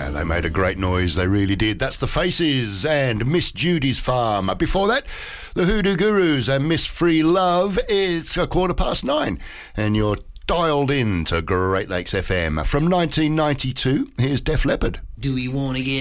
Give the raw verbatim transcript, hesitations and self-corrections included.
Yeah, they made a great noise, they really did. That's the Faces and Miss Judy's Farm. Before that, the Hoodoo Gurus and Miss Free Love. It's a quarter past nine, and you're dialed in to Great Lakes F M. From nineteen ninety-two, here's Def Leppard. Do we want to get